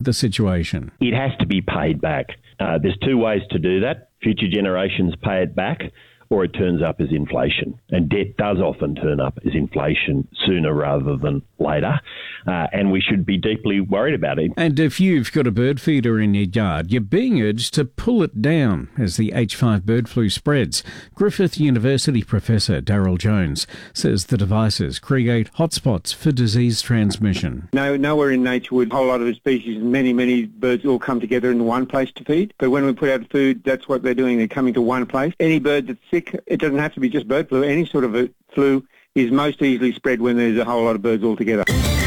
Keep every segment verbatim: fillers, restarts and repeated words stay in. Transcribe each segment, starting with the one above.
the situation. It has to be paid back. Uh, there's two ways to do that. Future generations pay it back, or it turns up as inflation. And debt does often turn up as inflation sooner rather than later. Uh, and we should be deeply worried about it. And if you've got a bird feeder in your yard, you're being urged to pull it down as the H five bird flu spreads. Griffith University professor Daryl Jones says the devices create hotspots for disease transmission. No, nowhere in nature would a whole lot of species, many, many birds all come together in one place to feed. But when we put out food, that's what they're doing. They're coming to one place. Any bird that's sick, it doesn't have to be just bird flu. Any sort of a flu is most easily spread when there's a whole lot of birds all together.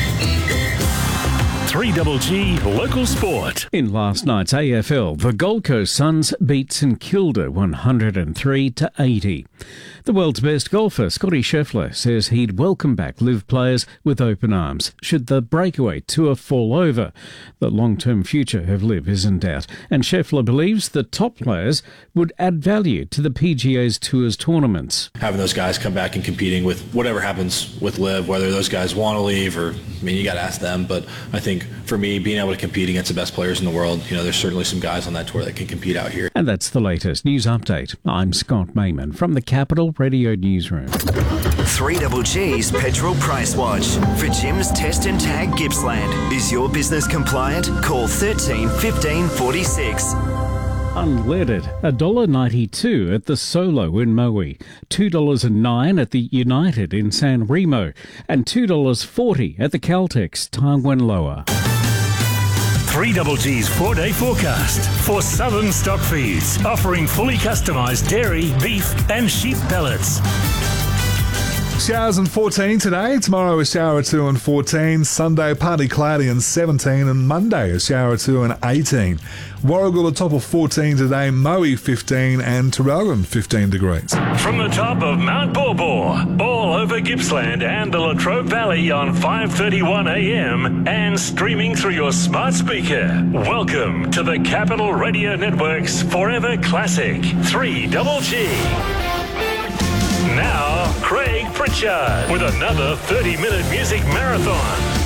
three G G Local Sport. In last night's A F L, the Gold Coast Suns beat St Kilda one hundred three to eighty. The world's best golfer, Scotty Scheffler, says he'd welcome back live players with open arms should the breakaway tour fall over. The long-term future of live is in doubt, and Scheffler believes the top players would add value to the P G A's tours tournaments. Having those guys come back and competing with whatever happens with live, whether those guys want to leave or, I mean, you got to ask them, but I think for me, being able to compete against the best players in the world, you know, there's certainly some guys on that tour that can compete out here. And that's the latest news update. I'm Scott Mayman from the Capital Radio Newsroom. three G G's Petrol Price Watch. For Jim's Test and Tag Gippsland. Is your business compliant? Call thirteen fifteen forty-six. Unleaded, one dollar ninety-two at the Solo in Maui, two dollars nine at the United in San Remo, and two dollars forty at the Caltex Tarnwanloa. three G G's four-day forecast for Southern Stock Feeds, offering fully customised dairy, beef and sheep pellets. Showers and fourteen today. Tomorrow a shower two and fourteen. Sunday partly cloudy and seventeen. And Monday a shower two and eighteen. Warragul a top of fourteen today. Maui fifteen and Traralgon fifteen degrees. From the top of Mount Borbor, all over Gippsland and the Latrobe Valley on five thirty-one a m and streaming through your smart speaker. Welcome to the Capital Radio Network's Forever Classic three G G. Now, Craig Pritchard with another thirty-minute music marathon.